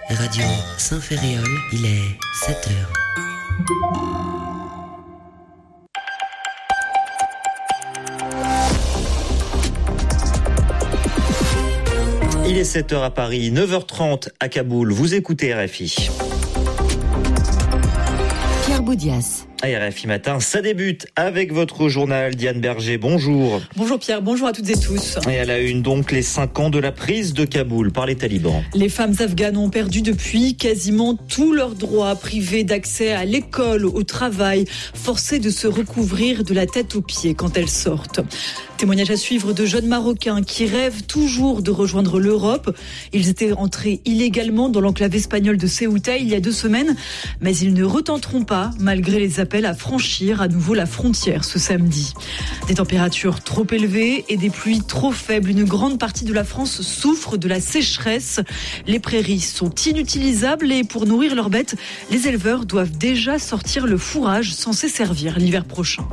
Radio Saint-Ferréol, il est 7h. Il est 7h à Paris, 9h30 à Kaboul. Vous écoutez RFI. Pierre Boudias. À RFI Matin, ça débute avec votre journal. Diane Berger, bonjour. Bonjour Pierre, bonjour à toutes et tous. Et à la une donc, les 5 ans de la prise de Kaboul par les talibans. Les femmes afghanes ont perdu depuis quasiment tous leurs droits, privées d'accès à l'école, au travail, forcées de se recouvrir de la tête aux pieds quand elles sortent. Témoignage à suivre de jeunes Marocains qui rêvent toujours de rejoindre l'Europe. Ils étaient entrés illégalement dans l'enclave espagnole de Ceuta il y a 2 semaines, mais ils ne retenteront pas malgré les appels à franchir à nouveau la frontière ce samedi. Des températures trop élevées et des pluies trop faibles. Une grande partie de la France souffre de la sécheresse. Les prairies sont inutilisables et pour nourrir leurs bêtes, les éleveurs doivent déjà sortir le fourrage censé servir l'hiver prochain.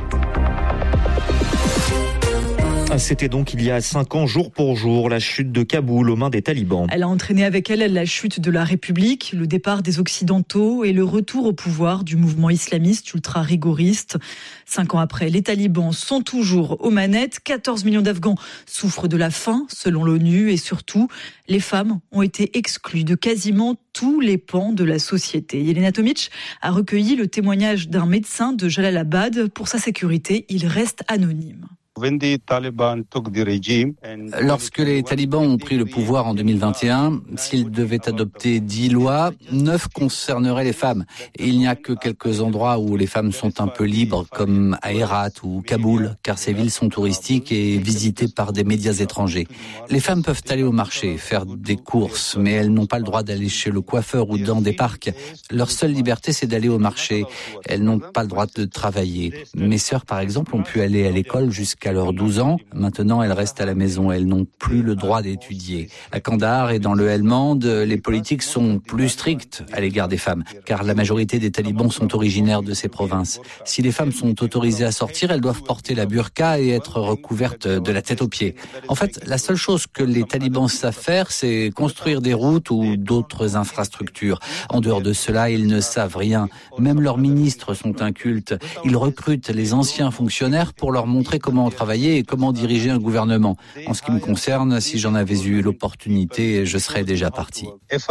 C'était donc il y a 5 ans, jour pour jour, la chute de Kaboul aux mains des talibans. Elle a entraîné avec elle la chute de la République, le départ des Occidentaux et le retour au pouvoir du mouvement islamiste ultra-rigoriste. 5 ans après, les talibans sont toujours aux manettes. 14 millions d'Afghans souffrent de la faim, selon l'ONU. Et surtout, les femmes ont été exclues de quasiment tous les pans de la société. Yelena Tomic a recueilli le témoignage d'un médecin de Jalalabad. Pour sa sécurité, il reste anonyme. Lorsque les talibans ont pris le pouvoir en 2021, s'ils devaient adopter 10 lois, 9 concerneraient les femmes. Et il n'y a que quelques endroits où les femmes sont un peu libres, comme à Herat ou Kaboul, car ces villes sont touristiques et visitées par des médias étrangers. Les femmes peuvent aller au marché, faire des courses, mais elles n'ont pas le droit d'aller chez le coiffeur ou dans des parcs. Leur seule liberté, c'est d'aller au marché. Elles n'ont pas le droit de travailler. Mes sœurs, par exemple, ont pu aller à l'école jusqu'à leurs 12 ans. Maintenant, elles restent à la maison. Elles n'ont plus le droit d'étudier. À Kandahar et dans le Helmand, les politiques sont plus strictes à l'égard des femmes, car la majorité des talibans sont originaires de ces provinces. Si les femmes sont autorisées à sortir, elles doivent porter la burqa et être recouvertes de la tête aux pieds. En fait, la seule chose que les talibans savent faire, c'est construire des routes ou d'autres infrastructures. En dehors de cela, ils ne savent rien. Même leurs ministres sont incultes. Ils recrutent les anciens fonctionnaires pour leur montrer comment travailler et comment diriger un gouvernement. En ce qui me concerne, si j'en avais eu l'opportunité, je serais déjà parti.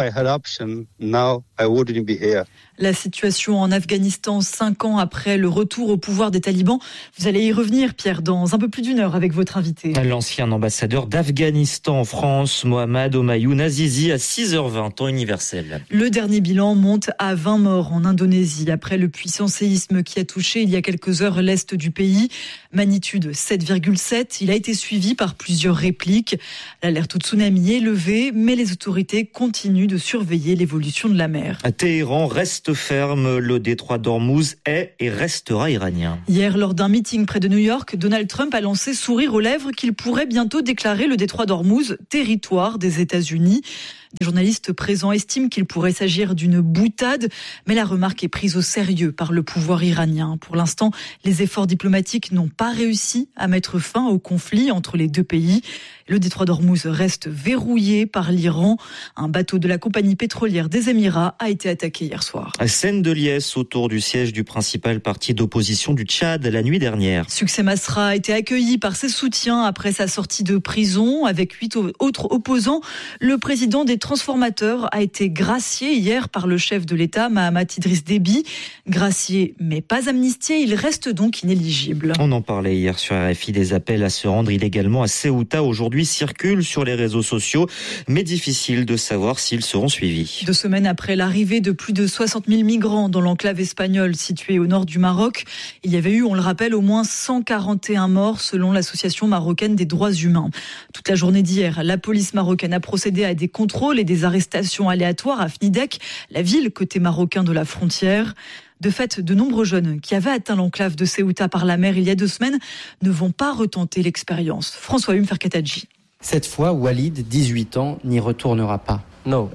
La situation en Afghanistan, 5 ans après le retour au pouvoir des talibans. Vous allez y revenir, Pierre, dans un peu plus d'1 heure avec votre invité. L'ancien ambassadeur d'Afghanistan en France, Mohammad Omayoun Azizi, à 6h20, temps universel. Le dernier bilan monte à 20 morts en Indonésie après le puissant séisme qui a touché il y a quelques heures l'est du pays. Magnitude 7,7. Il a été suivi par plusieurs répliques. L'alerte au tsunami est levée, mais les autorités continuent de surveiller l'évolution de la mer. Téhéran reste ferme. Le détroit d'Ormuz est et restera iranien. Hier, lors d'un meeting près de New York, Donald Trump a lancé sourire aux lèvres qu'il pourrait bientôt déclarer le détroit d'Ormuz territoire des États-Unis. Des journalistes présents estiment qu'il pourrait s'agir d'une boutade, mais la remarque est prise au sérieux par le pouvoir iranien. Pour l'instant, les efforts diplomatiques n'ont pas réussi à mettre fin au conflit entre les deux pays. Le détroit d'Ormuz reste verrouillé par l'Iran. Un bateau de la compagnie pétrolière des Émirats a été attaqué hier soir. Scène de liesse autour du siège du principal parti d'opposition du Tchad la nuit dernière. Succès Masra a été accueilli par ses soutiens après sa sortie de prison. Avec 8 autres opposants, le président des transformateurs a été gracié hier par le chef de l'État, Mahamat Idriss Déby. Gracié mais pas amnistié, il reste donc inéligible. On en parlait hier sur RFI, des appels à se rendre illégalement à Ceuta aujourd'hui circulent sur les réseaux sociaux, mais difficile de savoir s'ils seront suivis. 2 semaines après l'arrivée de plus de 60 000 migrants dans l'enclave espagnole située au nord du Maroc, il y avait eu, on le rappelle, au moins 141 morts selon l'association marocaine des droits humains. Toute la journée d'hier, la police marocaine a procédé à des contrôles et des arrestations aléatoires à Fnidek, la ville côté marocain de la frontière. De fait, de nombreux jeunes qui avaient atteint l'enclave de Ceuta par la mer il y a 2 semaines ne vont pas retenter l'expérience. François Ferkatadji. Cette fois, Walid, 18 ans, n'y retournera pas. Non,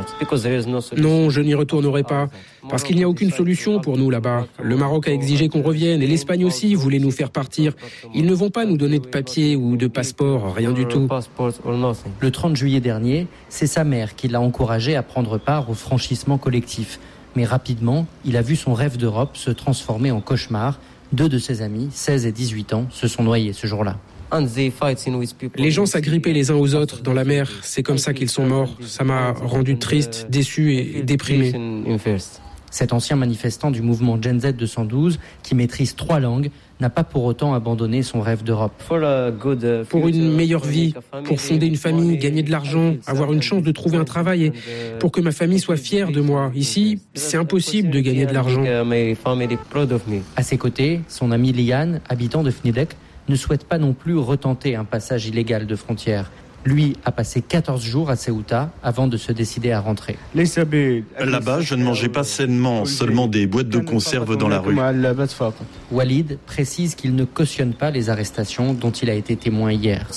je n'y retournerai pas, parce qu'il n'y a aucune solution pour nous là-bas. Le Maroc a exigé qu'on revienne et l'Espagne aussi voulait nous faire partir. Ils ne vont pas nous donner de papier ou de passeport, rien du tout. Le 30 juillet dernier, c'est sa mère qui l'a encouragé à prendre part au franchissement collectif. Mais rapidement, il a vu son rêve d'Europe se transformer en cauchemar. 2 de ses amis, 16 et 18 ans, se sont noyés ce jour-là. Les gens s'agrippaient les uns aux autres dans la mer. C'est comme ça qu'ils sont morts. Ça m'a rendu triste, déçu et déprimé. Cet ancien manifestant du mouvement Gen Z 212, qui maîtrise 3 langues, n'a pas pour autant abandonné son rêve d'Europe. Pour une meilleure vie, pour fonder une famille, gagner de l'argent, avoir une chance de trouver un travail et pour que ma famille soit fière de moi. Ici, c'est impossible de gagner de l'argent. À ses côtés, son ami Liane, habitant de Fnidek, ne souhaite pas non plus retenter un passage illégal de frontière. Lui a passé 14 jours à Ceuta avant de se décider à rentrer. Là-bas, je ne mangeais pas sainement, seulement des boîtes de conserve dans la rue. Walid précise qu'il ne cautionne pas les arrestations dont il a été témoin hier.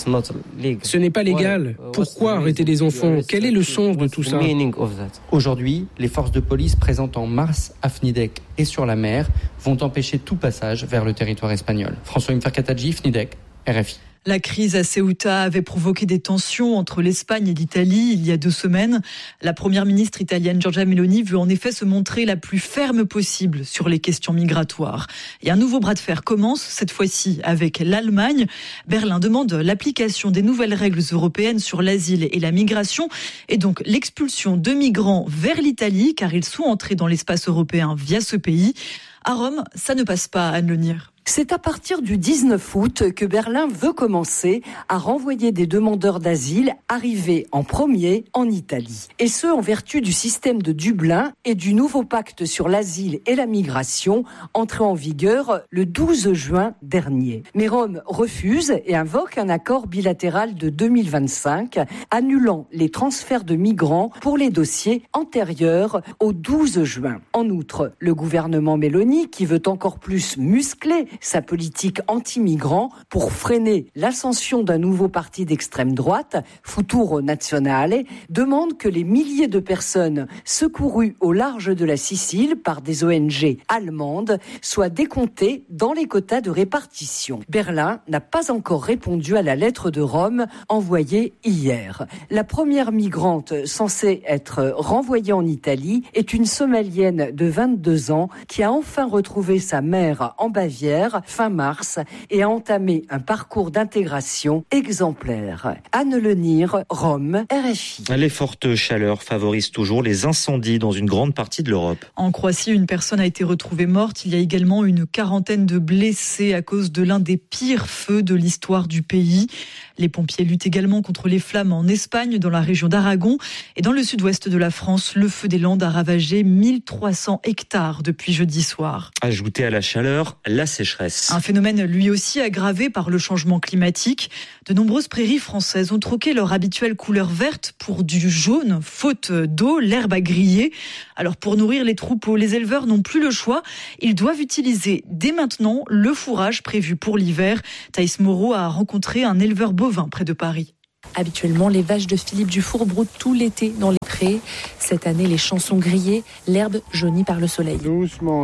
Ce n'est pas légal. Pourquoi arrêter des enfants ? Quel est le sens de tout ça ? Aujourd'hui, les forces de police présentes en mars à Fnidek et sur la mer vont empêcher tout passage vers le territoire espagnol. François Mferkatadji, Fnidek, RFI. La crise à Ceuta avait provoqué des tensions entre l'Espagne et l'Italie il y a 2 semaines. La première ministre italienne Giorgia Meloni veut en effet se montrer la plus ferme possible sur les questions migratoires. Et un nouveau bras de fer commence, cette fois-ci avec l'Allemagne. Berlin demande l'application des nouvelles règles européennes sur l'asile et la migration et donc l'expulsion de migrants vers l'Italie car ils sont entrés dans l'espace européen via ce pays. À Rome, ça ne passe pas, Anne Lenir. C'est à partir du 19 août que Berlin veut commencer à renvoyer des demandeurs d'asile arrivés en premier en Italie. Et ce, en vertu du système de Dublin et du nouveau pacte sur l'asile et la migration entré en vigueur le 12 juin dernier. Mais Rome refuse et invoque un accord bilatéral de 2025 annulant les transferts de migrants pour les dossiers antérieurs au 12 juin. En outre, le gouvernement Meloni, qui veut encore plus muscler sa politique anti-migrants pour freiner l'ascension d'un nouveau parti d'extrême droite, Futuro Nazionale, demande que les milliers de personnes secourues au large de la Sicile par des ONG allemandes soient décomptées dans les quotas de répartition. Berlin n'a pas encore répondu à la lettre de Rome envoyée hier. La première migrante censée être renvoyée en Italie est une Somalienne de 22 ans qui a enfin retrouvé sa mère en Bavière fin mars et a entamé un parcours d'intégration exemplaire. Anne Lenir, Rome, RFI. Les fortes chaleurs favorisent toujours les incendies dans une grande partie de l'Europe. En Croatie, une personne a été retrouvée morte. Il y a également une quarantaine de blessés à cause de l'un des pires feux de l'histoire du pays. Les pompiers luttent également contre les flammes en Espagne, dans la région d'Aragon. Et dans le sud-ouest de la France, le feu des Landes a ravagé 1300 hectares depuis jeudi soir. Ajouté à la chaleur, la sécheresse. Un phénomène lui aussi aggravé par le changement climatique. De nombreuses prairies françaises ont troqué leur habituelle couleur verte pour du jaune, faute d'eau, l'herbe a grillé. Alors pour nourrir les troupeaux, les éleveurs n'ont plus le choix. Ils doivent utiliser dès maintenant le fourrage prévu pour l'hiver. Thaïs Moreau a rencontré un éleveur bovin près de Paris. Habituellement, les vaches de Philippe Dufour broutent tout l'été dans les prés. Cette année, les champs sont grillés, l'herbe jaunie par le soleil. Doucement.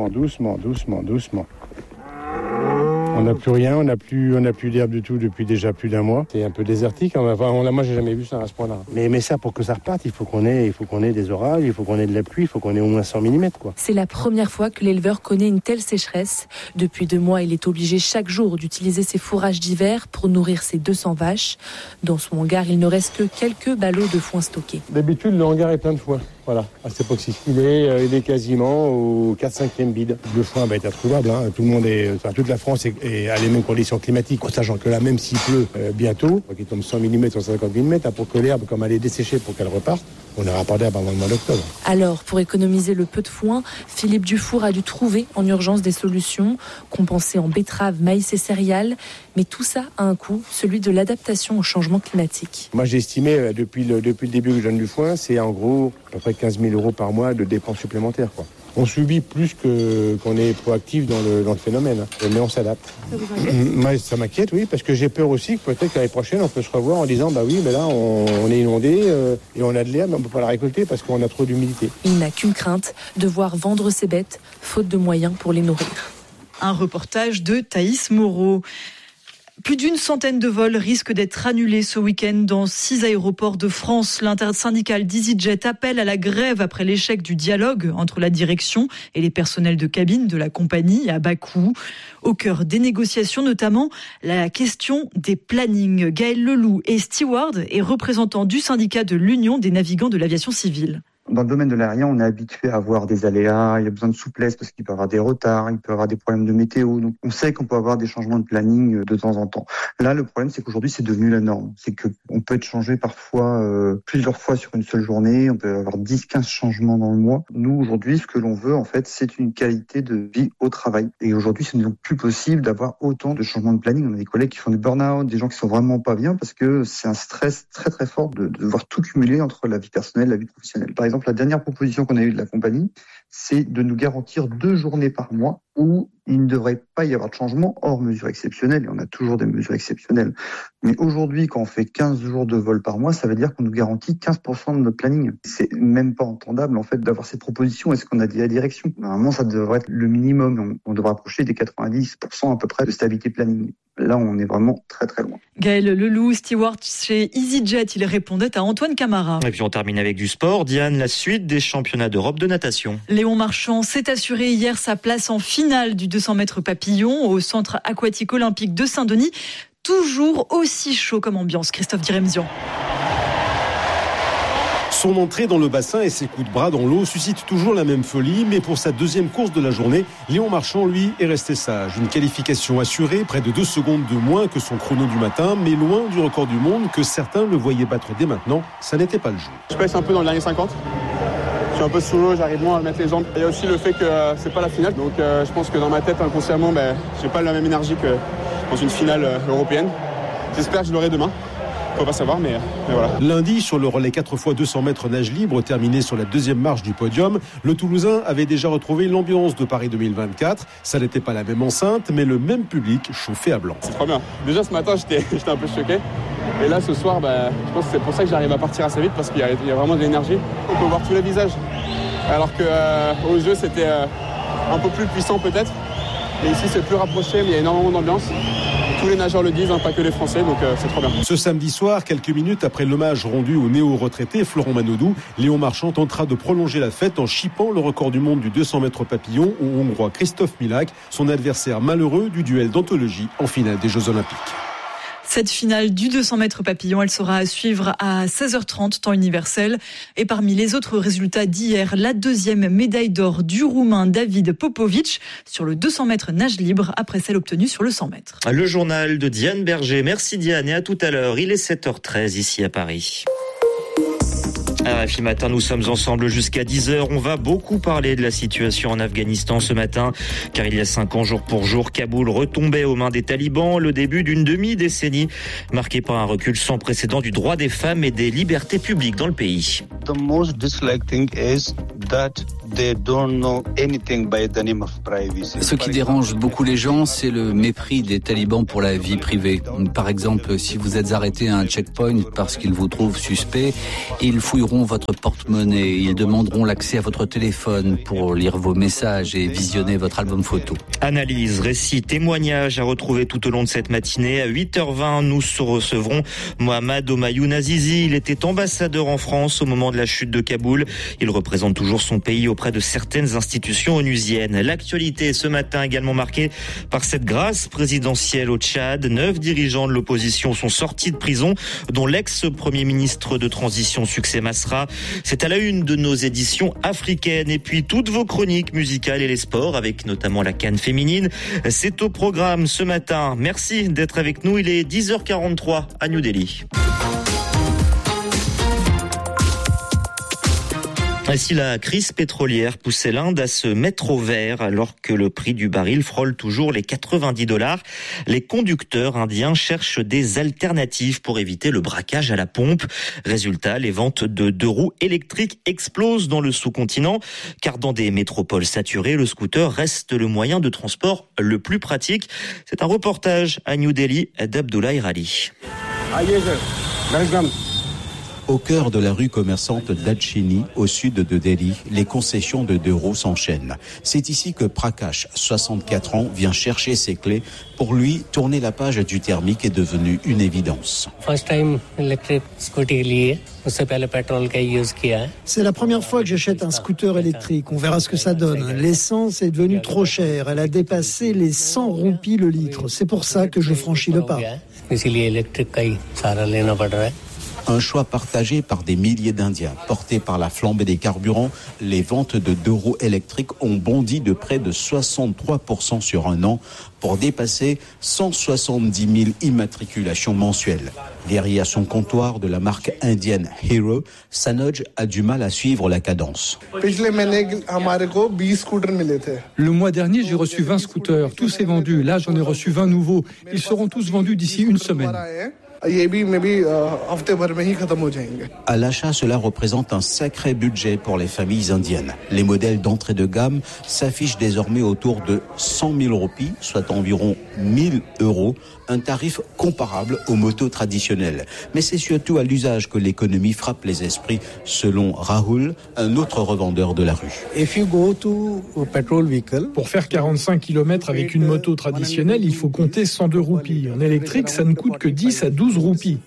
On n'a plus rien, on n'a plus d'herbe du tout depuis déjà plus d'un mois. C'est un peu désertique. Moi, j'ai jamais vu ça à ce point-là. Mais ça, pour que ça reparte, il faut qu'on ait des orages, il faut qu'on ait de la pluie, il faut qu'on ait au moins 100 mm, quoi. C'est la première fois que l'éleveur connaît une telle sécheresse. Depuis 2 mois, il est obligé chaque jour d'utiliser ses fourrages d'hiver pour nourrir ses 200 vaches. Dans son hangar, il ne reste que quelques ballots de foin stockés. D'habitude, le hangar est plein de foin. Voilà, à cette époque-ci. Il est quasiment au 4/5e bide. Le foin va être introuvable. Toute la France est à les mêmes conditions climatiques, en sachant que là, même s'il pleut bientôt, qu'il tombe 100 mm, 150 mm, pour que l'herbe, comme elle est desséchée pour qu'elle reparte, on n'aura pas d'herbe avant le mois d'octobre. Alors, pour économiser le peu de foin, Philippe Dufour a dû trouver en urgence des solutions, compenser en betteraves, maïs et céréales. Mais tout ça a un coût, celui de l'adaptation au changement climatique. Moi, j'ai estimé, depuis le début que je donne du foin, c'est en gros à peu près 15 000 € par mois de dépenses supplémentaires, quoi. On subit plus qu'on est proactif dans le phénomène, mais on s'adapte. Ça vous inquiète ? Moi, ça m'inquiète, oui, parce que j'ai peur aussi que peut-être l'année prochaine, on peut se revoir en disant, bah oui, mais là, on est inondé et on a de l'herbe, mais on ne peut pas la récolter parce qu'on a trop d'humidité. Il n'a qu'une crainte, devoir vendre ses bêtes, faute de moyens pour les nourrir. Un reportage de Thaïs Moreau. Plus d'une centaine de vols risquent d'être annulés ce week-end dans 6 aéroports de France. L'intersyndicale d'EasyJet appelle à la grève après l'échec du dialogue entre la direction et les personnels de cabine de la compagnie à bas coût. Au cœur des négociations, notamment la question des plannings. Gaël Leloup est steward et représentant du syndicat de l'Union des navigants de l'aviation civile. Dans le domaine de l'aérien, on est habitué à avoir des aléas, il y a besoin de souplesse parce qu'il peut y avoir des retards, il peut y avoir des problèmes de météo. Donc on sait qu'on peut avoir des changements de planning de temps en temps. Là, le problème, c'est qu'aujourd'hui, c'est devenu la norme. C'est qu'on peut être changé parfois plusieurs fois sur une seule journée. On peut avoir 10-15 changements dans le mois. Nous, aujourd'hui, ce que l'on veut, en fait, c'est une qualité de vie au travail. Et aujourd'hui, ce n'est donc plus possible d'avoir autant de changements de planning. On a des collègues qui font du burn-out, des gens qui sont vraiment pas bien parce que c'est un stress très très fort de devoir tout cumuler entre la vie personnelle et la vie professionnelle. Par exemple, la dernière proposition qu'on a eue de la compagnie, c'est de nous garantir 2 journées par mois où il ne devrait pas y avoir de changement hors mesures exceptionnelles. Et on a toujours des mesures exceptionnelles. Mais aujourd'hui, quand on fait 15 jours de vol par mois, ça veut dire qu'on nous garantit 15% de notre planning. C'est même pas entendable, en fait, d'avoir ces propositions. Est-ce qu'on a dit à la direction ? Normalement, ça devrait être le minimum. On devrait approcher des 90% à peu près de stabilité planning. Là, on est vraiment très très loin. Gaël Leloup, steward chez EasyJet, il répondait à Antoine Camara. Et puis on termine avec du sport. Diane, la suite des championnats d'Europe de natation. Léon Marchand s'est assuré hier sa place en finale du 200 mètres papillon au centre aquatique olympique de Saint-Denis. Toujours aussi chaud comme ambiance. Christophe Diremzian. Son entrée dans le bassin et ses coups de bras dans l'eau suscitent toujours la même folie, mais pour sa deuxième course de la journée, Léon Marchand, lui, est resté sage. Une qualification assurée, près de 2 secondes de moins que son chrono du matin, mais loin du record du monde que certains le voyaient battre dès maintenant. Ça n'était pas le jeu. Je pèse un peu dans le dernier 50. Je suis un peu sous l'eau, j'arrive moins à mettre les jambes. Il y a aussi le fait que c'est pas la finale, donc je pense que dans ma tête, inconsciemment, j'ai pas la même énergie que dans une finale européenne. J'espère que je l'aurai demain. On ne peut pas savoir, mais voilà. Lundi, sur le relais 4x200 mètres nage libre, terminé sur la deuxième marche du podium, le Toulousain avait déjà retrouvé l'ambiance de Paris 2024. Ça n'était pas la même enceinte, mais le même public chauffé à blanc. C'est trop bien. Déjà ce matin, j'étais un peu choqué. Et là, ce soir, je pense que c'est pour ça que j'arrive à partir assez vite, parce qu'il y a vraiment de l'énergie. On peut voir tous les visages. Alors qu'aux Jeux, c'était un peu plus puissant peut-être. Et ici, c'est plus rapproché, mais il y a énormément d'ambiance. Tous les nageurs le disent, pas que les Français, donc c'est trop bien. Ce samedi soir, quelques minutes après l'hommage rendu au néo-retraité Florent Manodou, Léon Marchand tentera de prolonger la fête en chippant le record du monde du 200 mètres papillon au Hongrois Christophe Milak, son adversaire malheureux du duel d'anthologie en finale des Jeux Olympiques. Cette finale du 200 mètres papillon, elle sera à suivre à 16h30, temps universel. Et parmi les autres résultats d'hier, la 2e médaille d'or du Roumain David Popovic sur le 200 mètres nage libre après celle obtenue sur le 100 mètres. Le journal de Diane Berger. Merci Diane et à tout à l'heure. Il est 7h13 ici à Paris. RFI Matin, nous sommes ensemble jusqu'à 10h. On va beaucoup parler de la situation en Afghanistan ce matin, car il y a 5 ans, jour pour jour, Kaboul retombait aux mains des talibans, le début d'une demi-décennie marquée par un recul sans précédent du droit des femmes et des libertés publiques dans le pays. The most disliked thing is that they don't know anything by the name of privacy. Ce qui dérange beaucoup les gens, c'est le mépris des talibans pour la vie privée. Par exemple, si vous êtes arrêté à un checkpoint parce qu'ils vous trouvent suspect, ils fouilleront votre porte-monnaie, ils demanderont l'accès à votre téléphone pour lire vos messages et visionner votre album photo. Analyse, récit, témoignage à retrouver tout au long de cette matinée. À 8h20, nous recevrons Mohamed Omayoun Azizi. Il était ambassadeur en France au moment de la chute de Kaboul. Il représente toujours son pays auprès de certaines institutions onusiennes. L'actualité ce matin également marquée par cette grâce présidentielle au Tchad. 9 dirigeants de l'opposition sont sortis de prison, dont l'ex-premier ministre de transition Succès Masra. C'est à la une de nos éditions africaines. Et puis toutes vos chroniques musicales et les sports, avec notamment la CAN féminine. C'est au programme ce matin. Merci d'être avec nous. Il est 10h43 à New Delhi. Si la crise pétrolière poussait l'Inde à se mettre au vert alors que le prix du baril frôle toujours les $90, les conducteurs indiens cherchent des alternatives pour éviter le braquage à la pompe. Résultat, les ventes de 2 roues électriques explosent dans le sous-continent, car dans des métropoles saturées, le scooter reste le moyen de transport le plus pratique. C'est un reportage à New Delhi d'Abdullah Irali. Au cœur de la rue commerçante d'Adchini, au sud de Delhi, les concessions de 2 roues s'enchaînent. C'est ici que Prakash, 64 ans, vient chercher ses clés. Pour lui, tourner la page du thermique est devenu une évidence. C'est la première fois que j'achète un scooter électrique. On verra ce que ça donne. L'essence est devenue trop chère. Elle a dépassé les 100 roupies le litre. C'est pour ça que je franchis le pas. Un choix partagé par des milliers d'Indiens. Portés par la flambée des carburants, les ventes de 2 roues électriques ont bondi de près de 63% sur un an pour dépasser 170 000 immatriculations mensuelles. Derrière son comptoir de la marque indienne Hero, Sanoj a du mal à suivre la cadence. Le mois dernier, j'ai reçu 20 scooters. Tout s'est vendu. Là, j'en ai reçu 20 nouveaux. Ils seront tous vendus d'ici une semaine. À l'achat, cela représente un sacré budget pour les familles indiennes. Les modèles d'entrée de gamme s'affichent désormais autour de 100 000 roupies, soit environ 1 000 €, un tarif comparable aux motos traditionnelles. Mais c'est surtout à l'usage que l'économie frappe les esprits, selon Rahul, un autre revendeur de la rue. Pour faire 45 km avec une moto traditionnelle, il faut compter 102 roupies. En électrique, ça ne coûte que 10 à 12 roupies.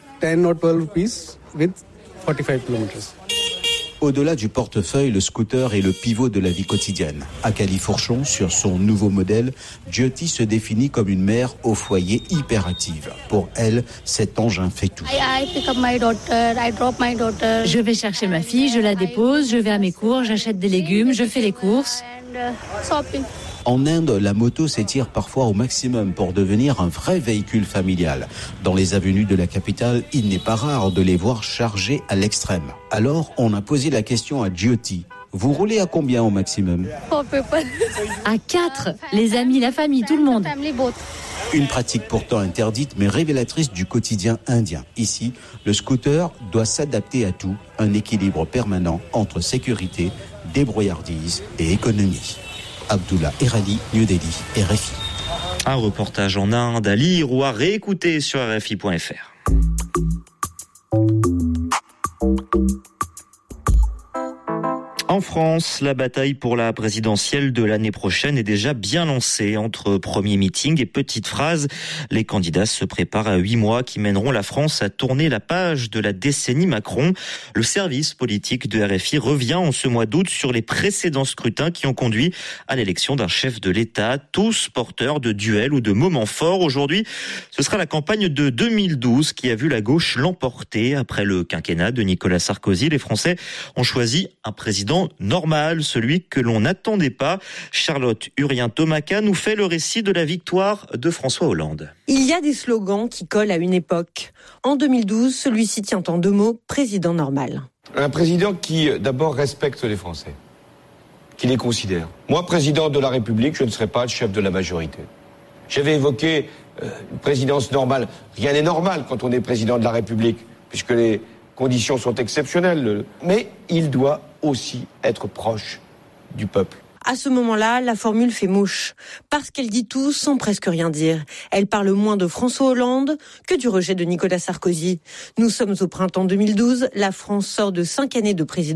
Au-delà du portefeuille, le scooter est le pivot de la vie quotidienne. À Califourchon, sur son nouveau modèle, Jyoti se définit comme une mère au foyer hyperactive. Pour elle, cet engin fait tout. Je vais chercher ma fille, je la dépose, je vais à mes cours, j'achète des légumes, je fais les courses. En Inde, la moto s'étire parfois au maximum pour devenir un vrai véhicule familial. Dans les avenues de la capitale, il n'est pas rare de les voir chargés à l'extrême. Alors, on a posé la question à Jyoti. Vous roulez à combien au maximum ? À 4, les amis, la famille, tout le monde. Une pratique pourtant interdite mais révélatrice du quotidien indien. Ici, le scooter doit s'adapter à tout, un équilibre permanent entre sécurité, débrouillardise et économie. Abdullah Irali, New Delhi, RFI. Un reportage en Inde à lire ou à réécouter sur RFI.fr. En France, la bataille pour la présidentielle de l'année prochaine est déjà bien lancée. Entre premiers meetings et petites phrases, les candidats se préparent à 8 mois qui mèneront la France à tourner la page de la décennie Macron. Le service politique de RFI revient en ce mois d'août sur les précédents scrutins qui ont conduit à l'élection d'un chef de l'État, tous porteurs de duels ou de moments forts. Aujourd'hui, ce sera la campagne de 2012 qui a vu la gauche l'emporter. Après le quinquennat de Nicolas Sarkozy, les Français ont choisi un président normal, celui que l'on n'attendait pas. Charlotte Urien-Tomaka nous fait le récit de la victoire de François Hollande. Il y a des slogans qui collent à une époque. En 2012, celui-ci tient en 2 mots, président normal. Un président qui d'abord respecte les Français, qui les considère. Moi, président de la République, je ne serai pas le chef de la majorité. J'avais évoqué une présidence normale. Rien n'est normal quand on est président de la République, puisque les conditions sont exceptionnelles. Mais il doit aussi être proche du peuple. À ce moment-là, la formule fait mouche, parce qu'elle dit tout sans presque rien dire. Elle parle moins de François Hollande que du rejet de Nicolas Sarkozy. Nous sommes au printemps 2012, la France sort de 5 années de présidence.